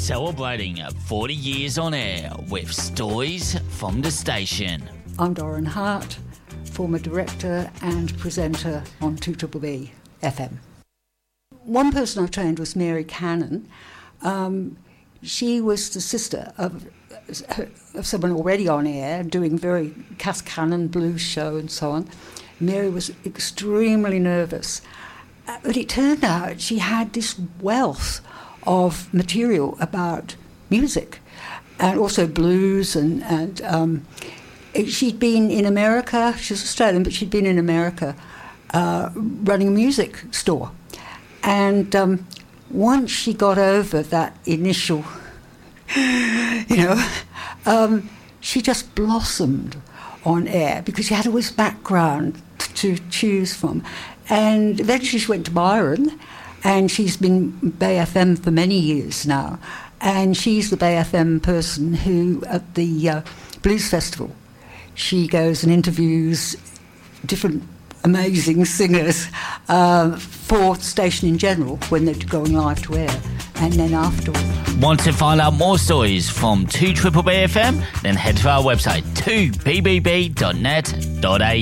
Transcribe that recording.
Celebrating 40 years on air with stories from the station. I'm Doran Hart, former director and presenter on 2BBB FM. One person I trained was Mary Cannon. She was the sister of someone already on air, doing very Cass Cannon blues show and so on. Mary was extremely nervous. But it turned out she had this wealth of material about music and also blues and she'd been in America. She's Australian, but she'd been in America running a music store. And once she got over that initial, she just blossomed on air because she had all this background to choose from. And eventually she went to Byron, and she's been Bay FM for many years now. And she's the Bay FM person who, at the Blues Festival, she goes and interviews different amazing singers for the station in general when they're going live to air, and then afterwards. Want to find out more stories from 2BBB FM? Then head to our website 2bbb.net.au.